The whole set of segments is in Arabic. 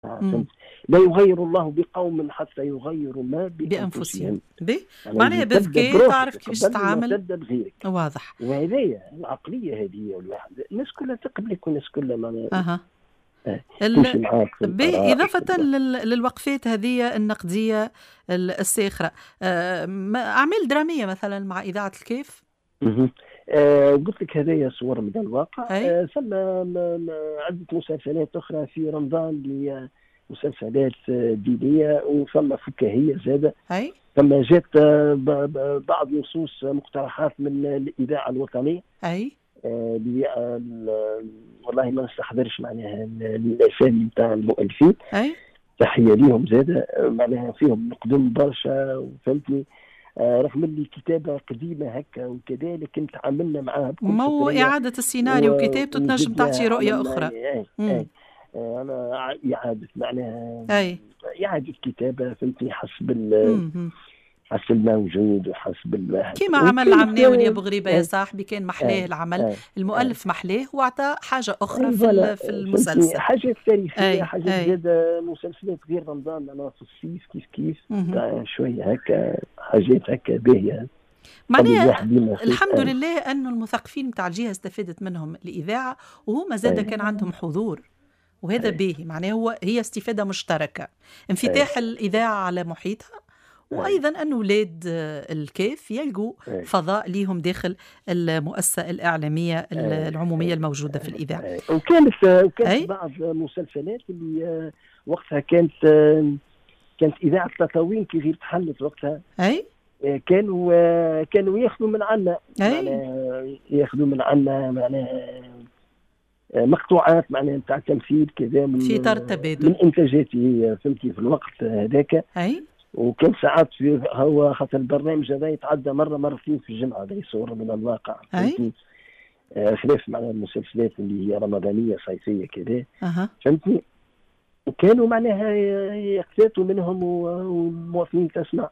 فهمت؟ لا يغير الله بقوم حتى يغيروا ما بأنفسهم. بأنفسهم. معناها تبدأ بذكاء بروحك تعرف كيفاش قبل ما تتعامل. تبدأ بغيرك. واضح. وهذه العقلية هذه الواحد الناس كلها تقبلك والناس كلها أها. تمشي معاك في الآراء. إضافة للوقفات هذه النقدية الساخرة، أعمال درامية مثلا مع إذاعة الكيف. قلت لك هذايا صور من الواقع. ثم عدة مسلسلات أخرى في رمضان اللي مسلسلات دينية وثم فكاهية زادة. ثم جات بعض نصوص مقترحات من الإذاعة الوطنية. والله ما نستحضرش معناها الأسامي نتاع المؤلفين. تحية ليهم زادة، معناها فيهم نقدم برشا وفهمتني. رغم اللي كتابة قديمة هكا وكذا، لكن تعاملنا معها بكل مو إعادة السيناريو وكتابته تنجم تعطي رؤية أخرى. أنا إعادة معناها إعادة كتابة فهمتني حسب الموجود وحسب الواحد، كما عمل عمناوي أبو غريبة يا صاحبي. كان محلاه العمل، المؤلف محلاه وعطى حاجة أخرى في المسلسل، حاجات تاريخية، حاجات زادة. مسلسلات غير رمضان أنا في الصيف كيف شوية هكا حاجات هكا باهية. معناها الحمد لله أنه المثقفين متاع الجهة استفادت منهم الإذاعة، وهم زادة كان عندهم حضور، وهذا باهي. معناه هي استفادة مشتركة، انفتاح الإذاعة على محيطها، وأيضا أن أولاد الكيف يلقوا فضاء ليهم داخل المؤسسة الإعلامية العمومية الموجودة في الإذاعة. وكانت بعض المسلسلات اللي وقتها كانت إذاعة تطاوين كي غير تحلت وقتها. كانوا ياخذوا من عنا، ياخذوا من عنا معناها مقطوعات معناها نتاع تمثيل كذا في إطار التبادل من إنتاجاتي فهمتي في الوقت هذاك. وكان ساعات هو خاطر البرنامج هذا يتعدى مرتين في الجمعة، هذه صورة من الواقع. خلاف معناها المسلسلات اللي هي رمضانية صيفية كذا. فهمتني؟ وكانوا معناها يقتاتوا منهم والمواطنين تسمع.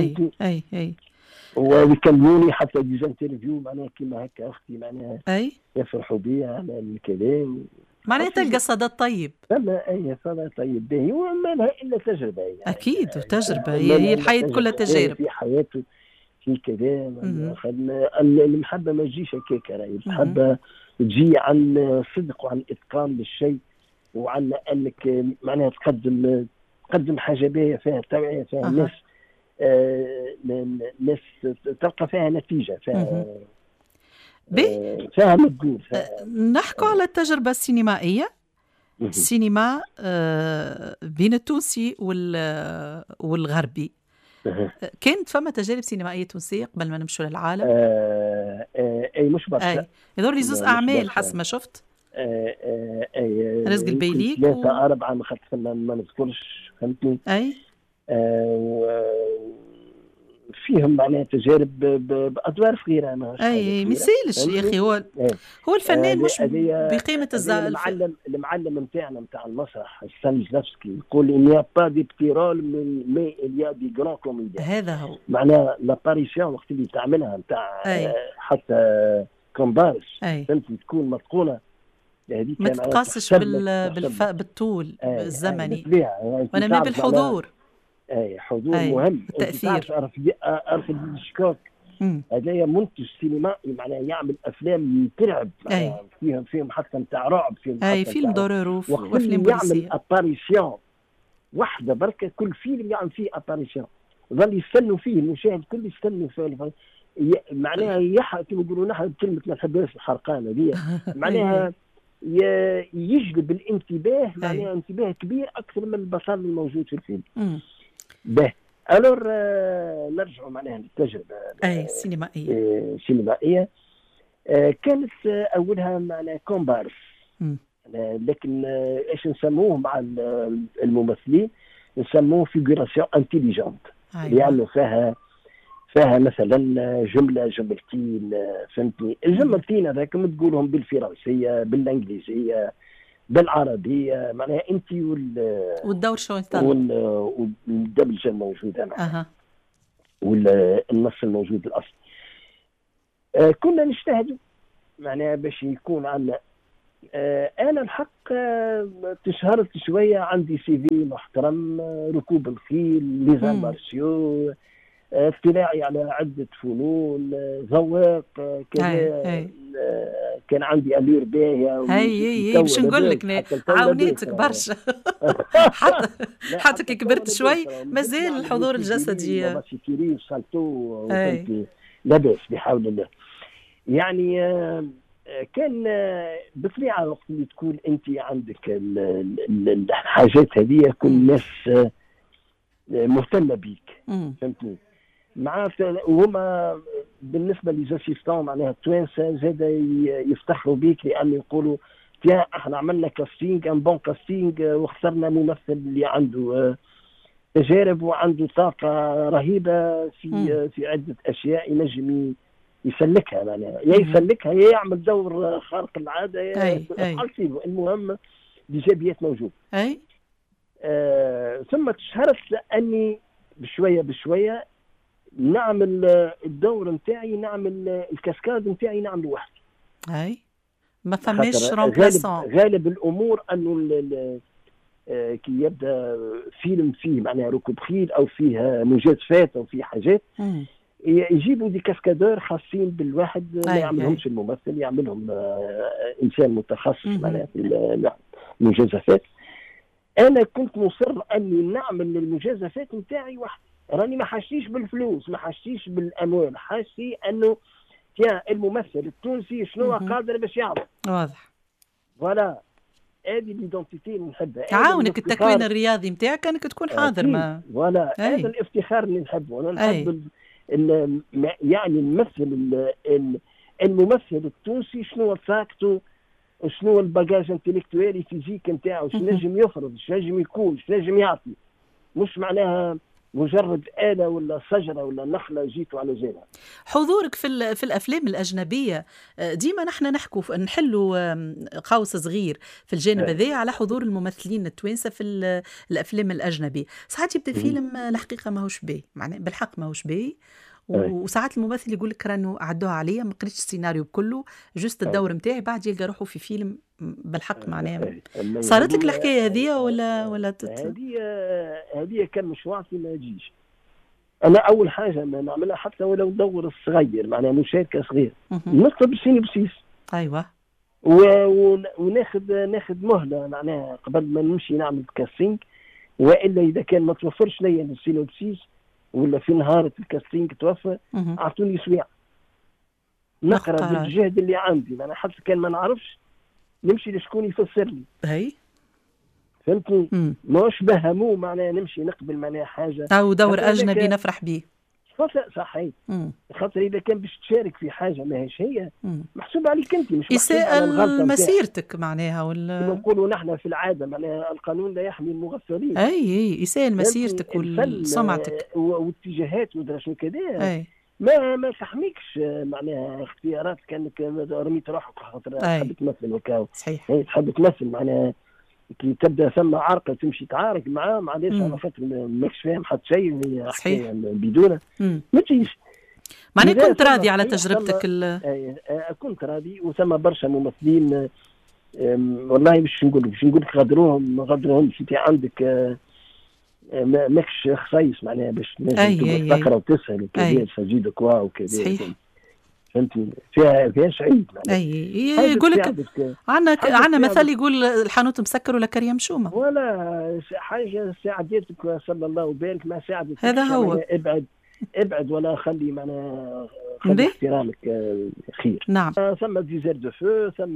ويكلموني حتى ديجا انترفيو معناها كيما هكا اختي معناها يفرحوا بيها على الكلام. معناها تلقى صدى طيب. لا صدى طيب باهي، وما لها الا تجربه يعني. اكيد وتجربه هي الحياه كلها تجارب في حياته في كلام. المحبه ما تجيش هكاك، راهي المحبه تجي عن صدق وعن اتقان للشيء، وعن انك معناها تقدم حاجه باهيه فيها توعيه فيها الناس. الناس تلقى فيها نتيجه فيها مدلول. نحكوا على التجربه السينمائيه. السينما بين التونسي والغربي. كانت فما تجارب سينمائيه تونسيه قبل ما نمشوا للعالم؟ اي مش برشا. يدور لي زوز اعمال حسب ما شفت. رزق البيليك 3 4 ما خدت ما نذكرش فهمتني. فيهم معناها تجارب بأدوار صغيرة. مثالش يا أخي. هو الفنان مش بقيمة المعلم نتاعنا نتاع المسرح ستانيسلافسكي يقول إن يا با دي بتيرول من مي إليا دي جران كوميديان. هذا هو معناها لاباريسيون وقت اللي تعملها نتاع حتى كومبارس فهمتي تكون متقونة، ما تتقاسش بالطول الزمني وإنما بالحضور. حضور مهم. التأثير. أعرف الشكاك هذايا منتج سينمائي معناه يعمل أفلام ترعب فيهم حتى نتاع رعب فيلم دورورو وفيلم يعمل أباريسيون واحدة بركة. كل فيلم يعمل فيه أباريسيون ظل يستنوا فيه المشاهد كل يستنوا فيه معناها كما يقولوا نحن كلمة ما نحبهاش الحرقانة دي معناها يجلب الانتباه معناها انتباه كبير أكثر من البطل الموجود في الفيلم. به ألور نرجع معناها للتجربة سينمائية. كانت أولها معناها كومبارس، لكن إيش نسموه مع الممثلين نسموه فيغوراسيون انتيليجنت، لأنه فيها مثلا جملة جملتين فهمتني. الجملتين هذاك تقولهم بالفرنسية بالإنجليزية بالعربية معناها أنت والدور شو والدبلجة الموجودة معها والنص الموجود الأصلي. كنا نجتهد معناها باش يكون عندنا انا الحق تشهرت شويه، عندي سي في محترم، ركوب الخيل، ليزار مارسيو، اطلاعي على عده فنون، ذواق كذا. كان عندي الير باهيه. هي باش نقول لك عاونيتك برشا. حتى كي كبرت شوي مازال الحضور الجسدي. بابا سيكيري وسالتو لاباس بحول الله. يعني كان بطبيعه وقت اللي تكون انت عندك الحاجات هذه كل الناس مهتمه بيك، فهمتني؟ معناتها وهما بالنسبه لجاسيستون معناها التوانسه زاد يفتخروا بيك، لان يقولوا تيا احنا عملنا كاستينج ان بون كاستينج واخترنا ممثل اللي عنده تجارب وعنده طاقه رهيبه في عده اشياء ينجم يسلكها، معناها يا يسلكها يا يعمل دور خارق العاده يا حالتين. المهم الايجابيات موجوده. ثم تشهرت اني بشويه نعمل الدور نتاعي، نعمل الكاسكاد نتاعي نعمل وحدي. ما فماش رومبلاسون. غالب الامور انه كي يبدا فيلم فيه معناها ركوب خيل او فيه مجازفات او فيه حاجات يجيبوا دي كاسكادور خاصين بالواحد، ما يعملهمش الممثل، يعملهم انسان متخصص معناها في المجازفات. انا كنت مصر اني نعمل المجازفات نتاعي وحدي، راني ما حاشيش بالفلوس، ما حاشيش بالاموال، حاشي انه يا الممثل التونسي شنو قادر باش يعمل. واضح. فوالا هذه ليدونتيتي اللي نحبها. تعاونك التكوين الرياضي نتاعك انك تكون حاضر. ما فوالا هذا الافتخار اللي نحبه. انا نحب يعني الممثل التونسي شنو طاقته، شنو الباجاج انتلكتوالي فيزيك نتاعو، شنو نجم يفرض، شنو نجم يكون، شنو نجم يعطي. مش معناها مجرد آلة ولا شجرة ولا نخلة جيتوا على جالها. حضورك في الأفلام الأجنبية ديما نحن نحلوا قوس صغير في الجانب هذا على حضور الممثلين التوانسة في الأفلام الأجنبية. ساعات يبدأ فيلم الحقيقة ماهوش باهي، معناه بالحق ماهوش باهي، وساعات الممثل يقول لك رانو عدوها عليا ما قريتش السيناريو كله، جست الدور نتاعي، بعد يلقى روحه في فيلم بالحق. معناه صارت لك الحكايه هذه ولا هذه كان مش واعطي ما يجيش. انا اول حاجه ما نعملها حتى ولو دور صغير معناها مشاركه صغير نطلب سينوبسيس. ايوه. ناخذ مهله معناها قبل ما نمشي نعمل كاستينج، والا اذا كان ما توفرش لي السينوبسيس ولا في نهار الكاستينج توفى اعطوني سويع نقرا بالجهد اللي عندي، معناها حتى كان ما نعرفش نمشي لشكون يفسر لي. هي فهمتني؟ مش بهمو معناها نمشي نقبل معناها حاجه او دور اجنبي نفرح به. صحيح. خاطر اذا كان باش تشارك في حاجه ماهيش هي محسوب عليك انت، مش يسأل مسيرتك معناها. ولا كما نقولوا نحن في العاده معناها القانون لا يحمي المغفلين. اي يسأل مسيرتك وسمعتك واتجاهات ودراسه كذا. ما تحميكش معناها اختيارات كانك رميت روحك خاطر تحب تمثل وكاو. صحيح. تحب تمثل معناها كي تبدا ثم عرقه تمشي تعارك معاه معليش على خاطر ماكش فاهم حتى شيء حكايه بدونه ما تجيش. معناها كنت راضي على تجربتك كنت راضي. وثم برشا ممثلين والله باش نقول لك غدروهم انت عندك ماكش خصيص معناها باش تقرا وتسهل وكذا سجيد كوا وكذا. فهمتني؟ فيها سعيد. يقول لك عندنا مثل يقول الحانوت مسكر ولا كريم شومه ولا حاجه ساعدتك صلى الله وبارك ما ساعدتك. هذا هو. ابعد ولا خلي معناها خلي احترامك خير. نعم. ثم ديزير دو فو، ثم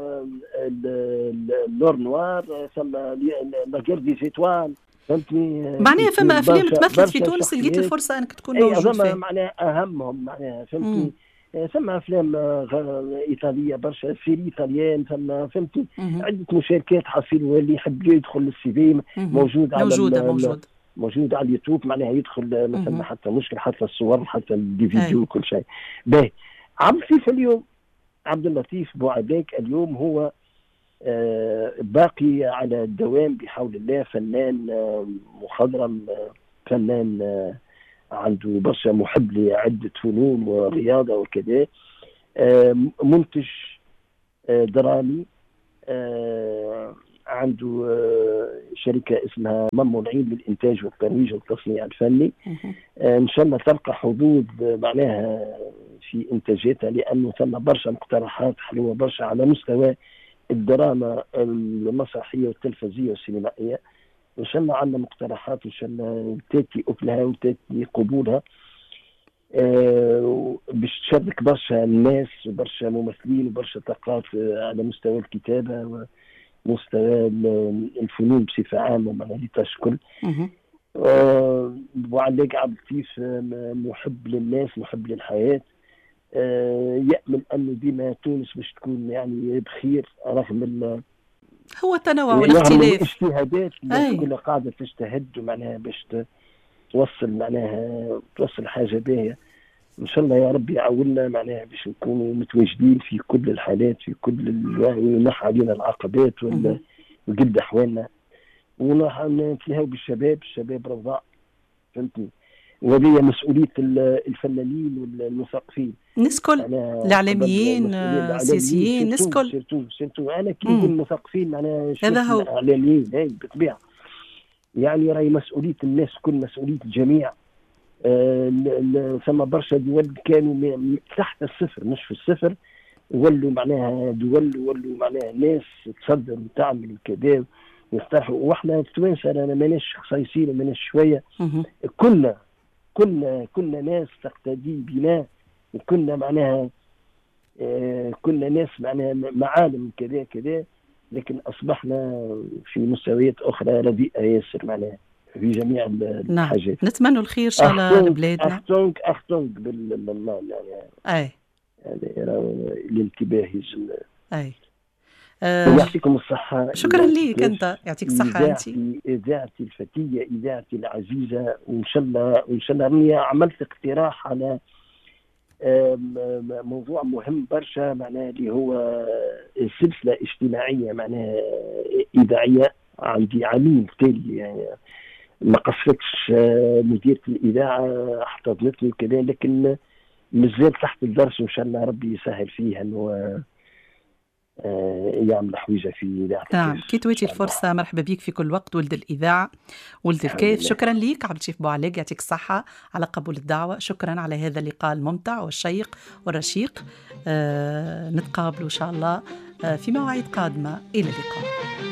لور نوار، ثم لا غير دي زيتوال. فهمتني؟ معناها فما افلام تمثلت في تونس لقيت الفرصه انك تكون موجود فيها. معناها اهمهم معناها فهمتني. ثم افلام ايطاليه برشا، سيري ايطاليان، ثم فهمتي عده مشاركات حصيل، واللي يحب يدخل السي في موجود على اليوتيوب معناها يدخل مثلا حتى مشكل حتى الصور حتى الفيديو وكل شيء. باهي عبد اللطيف بوعداك اليوم هو باقي على الدوام بحول الله، فنان مخضرم، فنان عنده برشا محب لعدة فنون ورياضة وكذا، منتج درامي، عنده شركة اسمها مامو العين للإنتاج والترويج والتصنيع الفني. إن شاء الله تلقى حظوظ معناها في إنتاجاتها، لأنه ثم برشا مقترحات حلوة برشا على مستوى الدراما المسرحية والتلفزيونية والسينمائية. إن شاء الله عندنا مقترحات إن شاء الله تأتي أكلها وتأتي قبولها، باش تشارك برشا الناس وبرشا ممثلين وبرشا طاقات على مستوى الكتابة ومستوى الفنون بصفة عامة مع الهيتاج كل. وعليك عبد اللطيف محب للناس محب للحياة، يأمل أنه ديما تونس باش تكون يعني بخير رغم هو تنوع والاختلاف، الاجتهادات اللي كلها قاعدة تجتهد معناها باش توصل معناها توصل حاجة باهية. إن شاء الله يا رب يعاوننا معناها باش نكونوا متواجدين في كل الحالات، في كل ونحى علينا العقبات وقد أحوالنا، ونتلهاو الشباب رضاء، فهمتني. وهذه مسؤولية الفنانين والمثقفين، الناس كل الإعلاميين السياسيين، الناس كل سيرتو أنا كي نقول المثقفين معناها هذا هو الإعلاميين بالطبيعة، يعني راهي مسؤولية الناس كل، مسؤولية الجميع. ثم برشا دول كانوا تحت الصفر مش في الصفر، ولوا معناها دول، ولوا معناها ناس تصدر وتعمل كذا ويفتحوا. واحنا في تونس انا ماناش خصيصين وماناش شويه، كنا ناس تقتدي بنا، وكنا معناها كنا ناس معناها معالم كذا كذا، لكن اصبحنا في مستويات اخرى رديئه ياسر معناها في جميع الحاجات. نتمنى الخير ان شاء الله لبلادنا. اختونك بالله يعني الانتباه يجب. يعطيكم الصحة. شكرا لك أنت، يعطيك الصحة. أنت إذاعتي الفتية، إذاعتي العزيزة، وإن شاء الله أني عملت اقتراح على موضوع مهم برشا معناه اللي هو سلسلة اجتماعية معناه إذاعية. عندي عميل تالي يعني ما قصرتش مديرة الإذاعة احتضنتني وكذا، لكن مازال تحت الدرس، وإن شاء الله ربي يسهل فيه أنه يعمل حويجة في إذاعة. نعم، كي تويتي الفرصة مرحبا بيك في كل وقت. ولد الإذاعة، ولد الكيف. شكرا ليك عبد اللطيف بوعلاق، يعطيك الصحة على قبول الدعوة. شكرا على هذا اللقاء الممتع والشيق والرشيق. نتقابل إن شاء الله في مواعيد قادمة. إلى اللقاء.